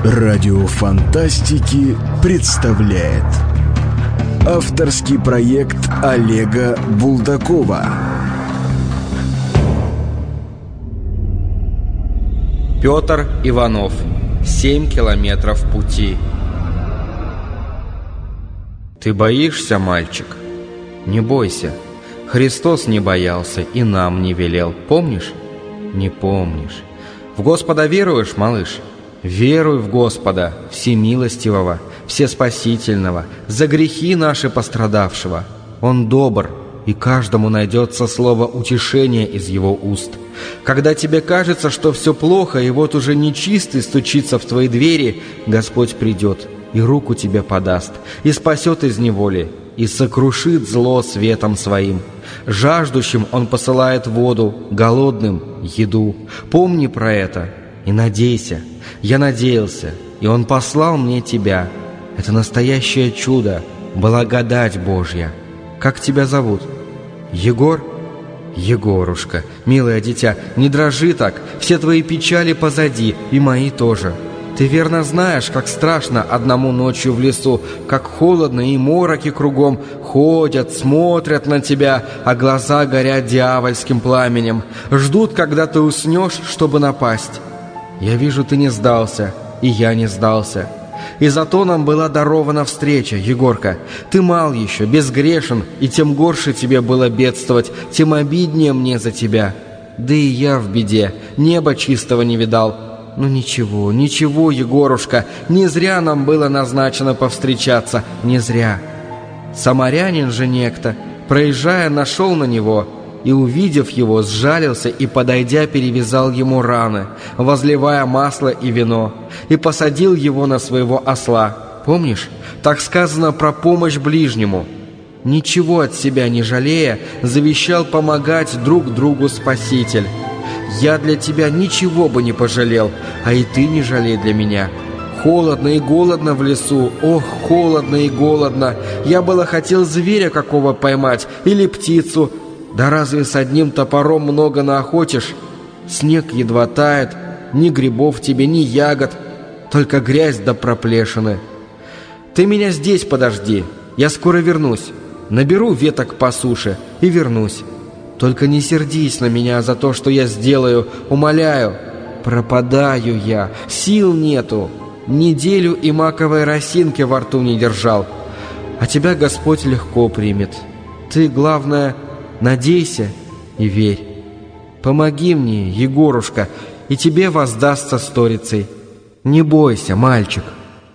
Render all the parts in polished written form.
Радио Фантастики представляет авторский проект Олега Булдакова. Петр Иванов. 7 километров пути. Ты боишься, мальчик? Не бойся. Христос не боялся и нам не велел. Помнишь? Не помнишь. В Господа веруешь, малыш? Веруй в Господа, всемилостивого, всеспасительного, за грехи наши пострадавшего. Он добр, и каждому найдется слово утешения из его уст. Когда тебе кажется, что все плохо, и вот уже нечистый стучится в твои двери, Господь придет и руку тебе подаст, и спасет из неволи, и сокрушит зло светом своим. Жаждущим Он посылает воду, голодным — еду. Помни про это и надейся. Я надеялся, и Он послал мне тебя. Это настоящее чудо, благодать Божья. Как тебя зовут? Егор? Егорушка, милое дитя, не дрожи так. Все твои печали позади, и мои тоже. Ты верно знаешь, как страшно одному ночью в лесу, как холодно и мороки кругом. Ходят, смотрят на тебя, а глаза горят дьявольским пламенем. Ждут, когда ты уснешь, чтобы напасть. Я вижу, ты не сдался, и я не сдался. И зато нам была дарована встреча, Егорка. Ты мал еще, безгрешен, и тем горше тебе было бедствовать, тем обиднее мне за тебя. Да и я в беде, неба чистого не видал. Ну ничего, ничего, Егорушка, не зря нам было назначено повстречаться, не зря. Самарянин же некто, проезжая, нашел на него, и, увидев его, сжалился и, подойдя, перевязал ему раны, возливая масло и вино, и посадил его на своего осла. Помнишь? Так сказано про помощь ближнему. Ничего от себя не жалея, завещал помогать друг другу Спаситель. Я для тебя ничего бы не пожалел, а и ты не жалей для меня. Холодно и голодно в лесу, ох, холодно и голодно. Я было хотел зверя какого поймать или птицу. Да разве с одним топором много наохотишь? Снег едва тает, ни грибов тебе, ни ягод, только грязь да проплешины. Ты меня здесь подожди, я скоро вернусь. Наберу веток по суше и вернусь. Только не сердись на меня за то, что я сделаю, умоляю. Пропадаю я, сил нету. Неделю и маковой росинки во рту не держал. А тебя Господь легко примет. Ты, главное, надейся и верь. Помоги мне, Егорушка, и тебе воздастся сторицей. Не бойся, мальчик.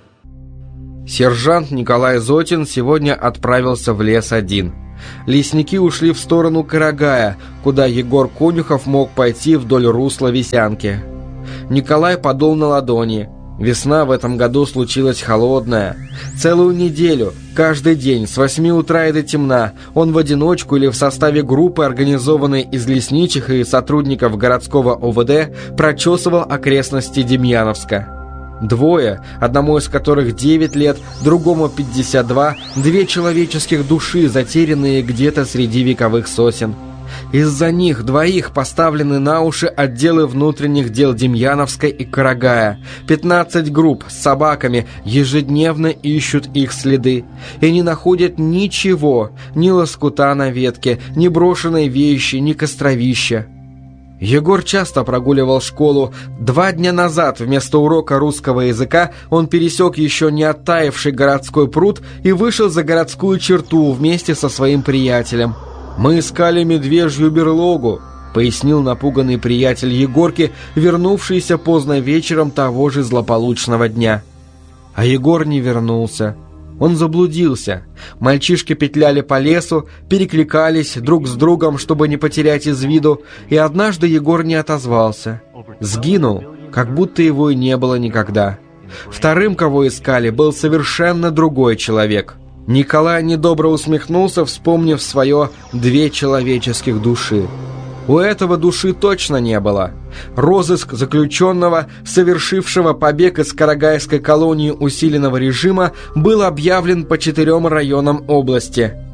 Сержант Николай Зотин сегодня отправился в лес один. Лесники ушли в сторону Карагая, куда Егор Конюхов мог пойти вдоль русла Висянки. Николай подул на ладони. Весна в этом году случилась холодная. Целую неделю, каждый день, с 8 утра и до темна, он в одиночку или в составе группы, организованной из лесничих и сотрудников городского ОВД, прочесывал окрестности Демьяновска. Двое, одному из которых 9 лет, другому 52, две человеческих души, затерянные где-то среди вековых сосен. Из-за них двоих поставлены на уши отделы внутренних дел Демьяновска и Карагая. 15 групп с собаками ежедневно ищут их следы и не находят ничего, ни лоскута на ветке, ни брошенной вещи, ни костровища. Егор часто прогуливал школу. 2 дня назад вместо урока русского языка он пересек еще не оттаивший городской пруд и вышел за городскую черту вместе со своим приятелем. «Мы искали медвежью берлогу», — пояснил напуганный приятель Егорки, вернувшийся поздно вечером того же злополучного дня. А Егор не вернулся. Он заблудился. Мальчишки петляли по лесу, перекликались друг с другом, чтобы не потерять из виду, и однажды Егор не отозвался. Сгинул, как будто его и не было никогда. Вторым, кого искали, был совершенно другой человек. Николай недобро усмехнулся, вспомнив свое 2 человеческих души. У этого души точно не было. Розыск заключенного, совершившего побег из карагайской колонии усиленного режима, был объявлен по 4 районам области.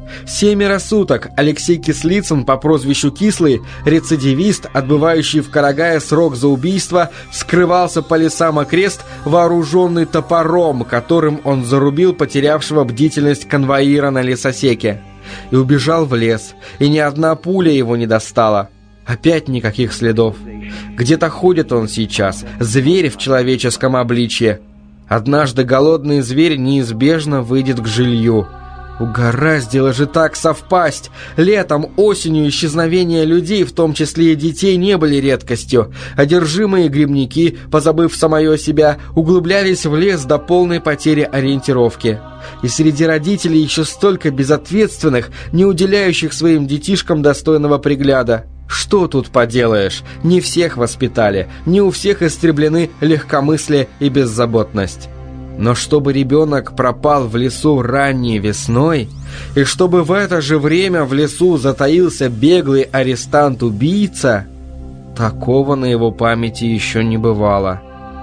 7 суток Алексей Кислицын по прозвищу Кислый, рецидивист, отбывающий в Карагае срок за убийство, скрывался по лесам окрест, вооруженный топором, которым он зарубил потерявшего бдительность конвоира на лесосеке. И убежал в лес, и ни одна пуля его не достала. Опять никаких следов. Где-то ходит он сейчас, зверь в человеческом обличье. Однажды голодный зверь неизбежно выйдет к жилью. Угораздило же так совпасть! Летом, осенью исчезновения людей, в том числе и детей, не были редкостью. Одержимые грибники, позабыв самое себя, углублялись в лес до полной потери ориентировки. И среди родителей еще столько безответственных, не уделяющих своим детишкам достойного пригляда. Что тут поделаешь? Не всех воспитали, не у всех истреблены легкомыслие и беззаботность. Но чтобы ребенок пропал в лесу ранней весной, и чтобы в это же время в лесу затаился беглый арестант-убийца, такого на его памяти еще не бывало.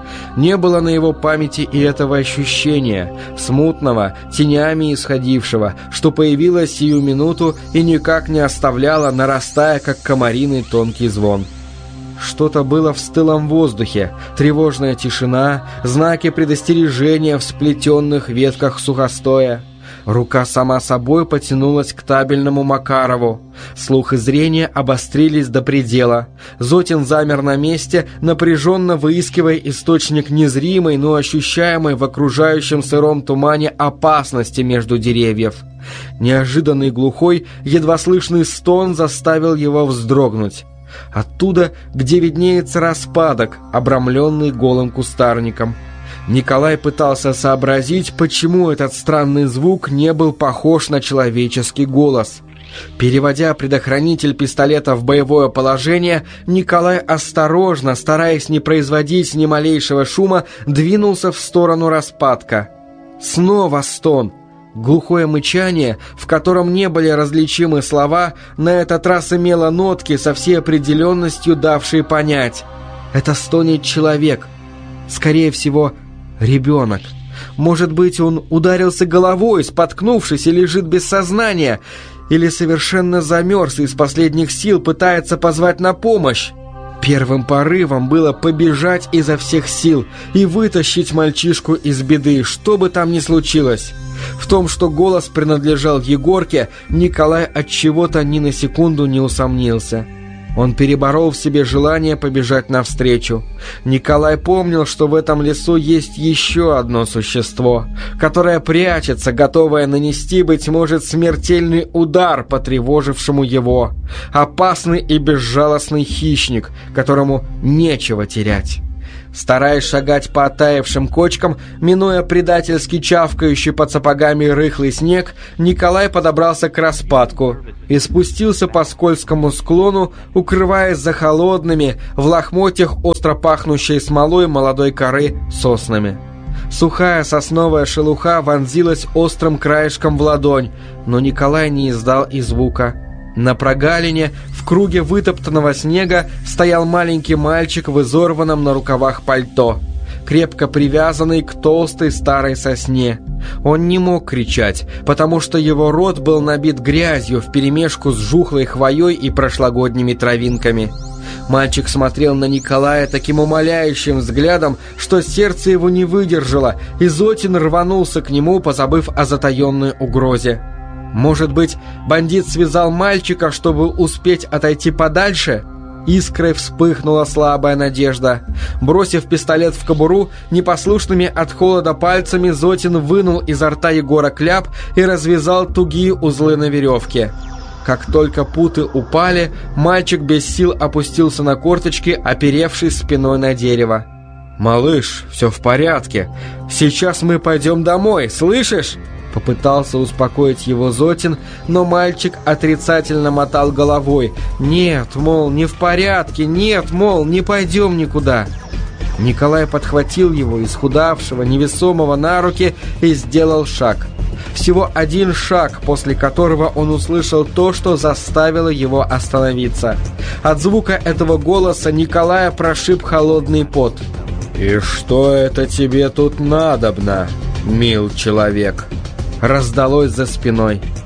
Не было на его памяти и этого ощущения, смутного, тенями исходившего, что появилось сию минуту и никак не оставляло, нарастая, как комариный тонкий звон. Что-то было в стылом воздухе, тревожная тишина, знаки предостережения в сплетенных ветках сухостоя. Рука сама собой потянулась к табельному Макарову. Слух и зрение обострились до предела. Зотин замер на месте, напряженно выискивая источник незримой, но ощущаемой в окружающем сыром тумане опасности между деревьев. Неожиданный глухой, едва слышный стон заставил его вздрогнуть. Оттуда, где виднеется распадок, обрамленный голым кустарником. Николай пытался сообразить, почему этот странный звук не был похож на человеческий голос. Переводя предохранитель пистолета в боевое положение, Николай осторожно, стараясь не производить ни малейшего шума, двинулся в сторону распадка. Снова стон. Глухое мычание, в котором не были различимы слова, на этот раз имело нотки, со всей определенностью давшие понять. Это стонет человек. Скорее всего, ребенок. Может быть, он ударился головой, споткнувшись, и лежит без сознания, или совершенно замерз и из последних сил пытается позвать на помощь. Первым порывом было побежать изо всех сил и вытащить мальчишку из беды, что бы там ни случилось. В том, что голос принадлежал Егорке, Николай отчего-то ни на секунду не усомнился. Он переборол в себе желание побежать навстречу. Николай помнил, что в этом лесу есть еще одно существо, которое прячется, готовое нанести, быть может, смертельный удар потревожившему его. Опасный и безжалостный хищник, которому нечего терять. Стараясь шагать по оттаившим кочкам, минуя предательски чавкающий под сапогами рыхлый снег, Николай подобрался к распадку и спустился по скользкому склону, укрываясь за холодными, в лохмотьях остро пахнущей смолой молодой коры соснами. Сухая сосновая шелуха вонзилась острым краешком в ладонь, но Николай не издал и звука. На прогалине, в круге вытоптанного снега, стоял маленький мальчик в изорванном на рукавах пальто, крепко привязанный к толстой старой сосне. Он не мог кричать, потому что его рот был набит грязью вперемешку с жухлой хвоей и прошлогодними травинками. Мальчик смотрел на Николая таким умоляющим взглядом, что сердце его не выдержало, и Зотин рванулся к нему, позабыв о затаенной угрозе. Может быть, бандит связал мальчика, чтобы успеть отойти подальше? Искрой вспыхнула слабая надежда. Бросив пистолет в кобуру, непослушными от холода пальцами Зотин вынул изо рта Егора кляп и развязал тугие узлы на веревке. Как только путы упали, мальчик без сил опустился на корточки, оперевшись спиной на дерево. «Малыш, все в порядке. Сейчас мы пойдем домой, слышишь?» Попытался успокоить его Зотин, но мальчик отрицательно мотал головой. «Нет, мол, не в порядке, нет, мол, не пойдем никуда». Николай подхватил его, исхудавшего, невесомого, на руки и сделал шаг. Всего один шаг, после которого он услышал то, что заставило его остановиться. От звука этого голоса Николая прошиб холодный пот. «И что это тебе тут надобно, мил человек?» Раздалось за спиной.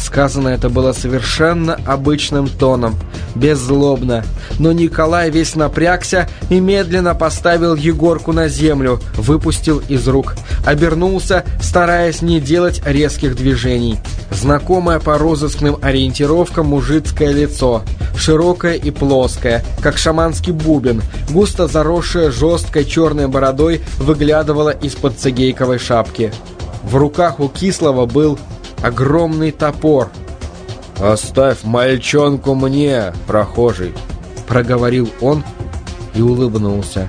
Сказано это было совершенно обычным тоном, беззлобно, но Николай весь напрягся и медленно поставил Егорку на землю, выпустил из рук, обернулся, стараясь не делать резких движений. Знакомое по розыскным ориентировкам мужицкое лицо, широкое и плоское, как шаманский бубен, густо заросшее жесткой черной бородой, выглядывало из-под цигейковой шапки. В руках у Кислого был огромный топор. «Оставь мальчонку мне, прохожий», — проговорил он и улыбнулся.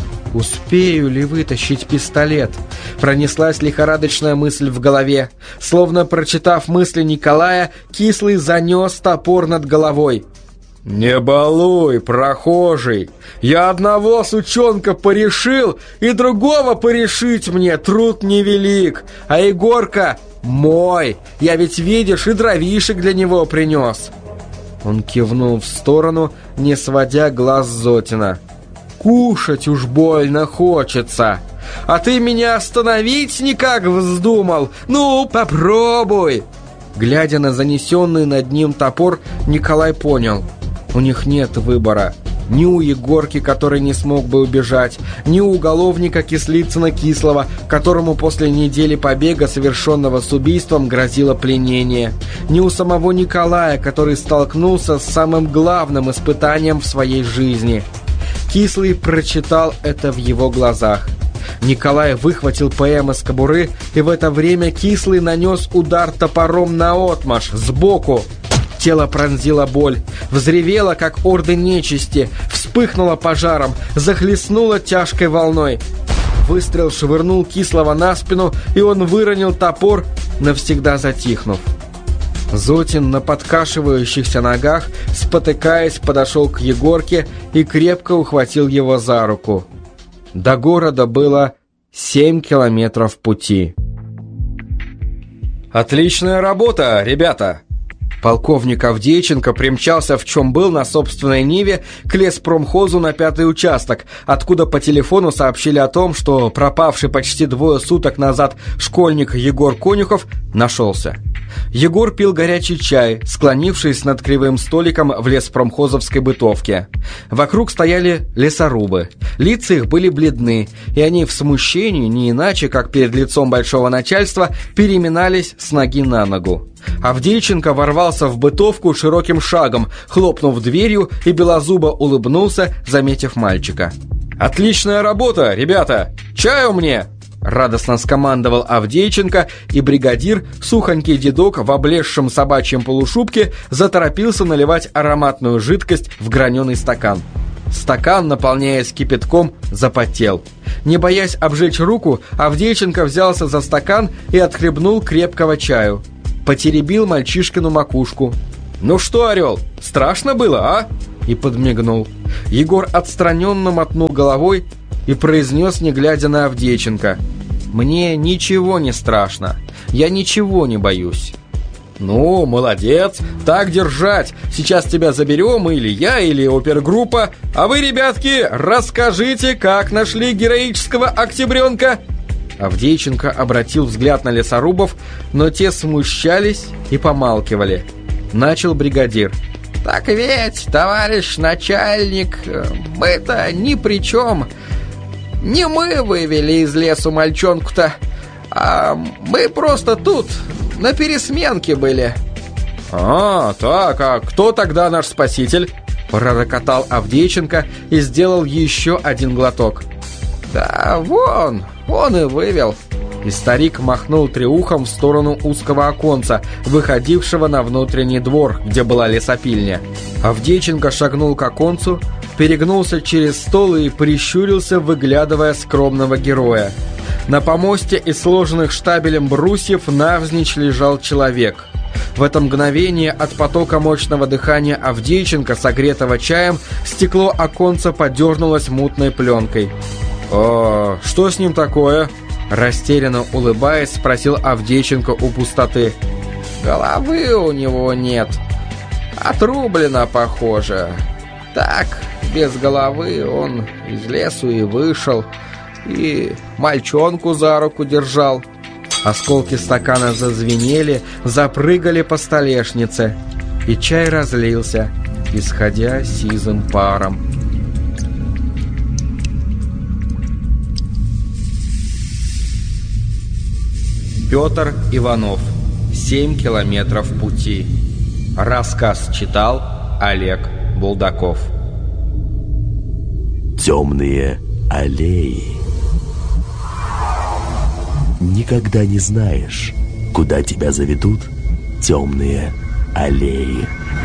«Успею ли вытащить пистолет?» Пронеслась лихорадочная мысль в голове. Словно прочитав мысли Николая, Кислый занес топор над головой. «Не балуй, прохожий! Я одного сучонка порешил, и другого порешить мне труд невелик, а Егорка мой! Я ведь, видишь, и дровишек для него принес!» Он кивнул в сторону, не сводя глаз с Зотина. «Кушать уж больно хочется! А ты меня остановить никак вздумал? Ну, попробуй!» Глядя на занесенный над ним топор, Николай понял: у них нет выбора. Ни у Егорки, который не смог бы убежать, ни у уголовника Кислицына-Кислого, которому после недели побега, совершенного с убийством, грозило пленение, ни у самого Николая, который столкнулся с самым главным испытанием в своей жизни. Кислый прочитал это в его глазах. Николай выхватил ПМ из кобуры, и в это время Кислый нанес удар топором наотмашь, сбоку. Тело пронзила боль, взревело, как орды нечисти, вспыхнуло пожаром, захлестнуло тяжкой волной. Выстрел швырнул Кислого на спину, и он выронил топор, навсегда затихнув. Зотин на подкашивающихся ногах, спотыкаясь, подошел к Егорке и крепко ухватил его за руку. До города было 7 километров пути. «Отличная работа, ребята!» Полковник Авдеиченко примчался, в чем был, на собственной Ниве к леспромхозу на 5-й участок, откуда по телефону сообщили о том, что пропавший почти 2 суток назад школьник Егор Конюхов нашелся. Егор пил горячий чай, склонившись над кривым столиком в леспромхозовской бытовке. Вокруг стояли лесорубы. Лица их были бледны, и они в смущении, не иначе, как перед лицом большого начальства, переминались с ноги на ногу. Авдеиченко ворвался в бытовку широким шагом, хлопнув дверью, и белозубо улыбнулся, заметив мальчика. «Отличная работа, ребята! Чаю мне!» Радостно скомандовал Авдеиченко, и бригадир, сухонький дедок в облезшем собачьем полушубке, заторопился наливать ароматную жидкость в граненый стакан. Стакан, наполняясь кипятком, запотел. Не боясь обжечь руку, Авдеиченко взялся за стакан и отхлебнул крепкого чаю. Потеребил мальчишкину макушку. «Ну что, Орел, страшно было, а?» И подмигнул. Егор отстраненно мотнул головой и произнес, не глядя на Авдеиченко: «Мне ничего не страшно. Я ничего не боюсь». «Ну, молодец, так держать. Сейчас тебя заберем, или я, или опергруппа. А вы, ребятки, расскажите, как нашли героического октябренка?» Авдеиченко обратил взгляд на лесорубов, но те смущались и помалкивали. Начал бригадир: «Так ведь, товарищ начальник, мы-то ни при чем. Не мы вывели из лесу мальчонку-то, а мы просто тут на пересменке были». «А, так, а кто тогда наш спаситель?» Пророкотал Авдеиченко и сделал еще один глоток. «Да вон, он и вывел». И старик махнул треухом в сторону узкого оконца, выходившего на внутренний двор, где была лесопильня. Авдеиченко шагнул к оконцу, перегнулся через стол и прищурился, выглядывая скромного героя. На помосте из сложенных штабелем брусьев навзничь лежал человек. В это мгновение от потока мощного дыхания Авдеиченко, согретого чаем, стекло оконца подернулось мутной пленкой. «О, что с ним такое?» Растерянно улыбаясь, спросил Авдеиченко у пустоты. «Головы у него нет. Отрублено, похоже. Так, без головы он из лесу и вышел, и мальчонку за руку держал». Осколки стакана зазвенели, запрыгали по столешнице, и чай разлился, исходя сизым паром. Петр Иванов. 7 километров пути. Рассказ читал Олег Булдаков. Темные аллеи. Никогда не знаешь, куда тебя заведут темные аллеи.